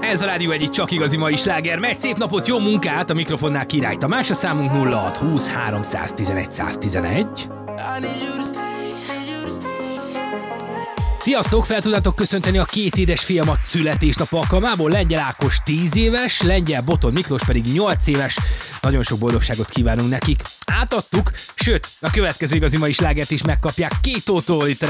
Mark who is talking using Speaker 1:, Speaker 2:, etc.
Speaker 1: Ez a Rádió egyik csak igazi mai sláger. Megy, szép napot, jó munkát, a mikrofonnál Király Tamás, a számunk 0620 311 111. Sziasztok, fel tudnátok köszönteni a 2 édesfiamat születésnap alkalmából. Lengyel Ákos 10 éves, Lengyel Boton Miklós pedig 8 éves. Nagyon sok boldogságot kívánunk nekik. Átadtuk, sőt, a következő igazi mai slágert is megkapják Kétótól itt a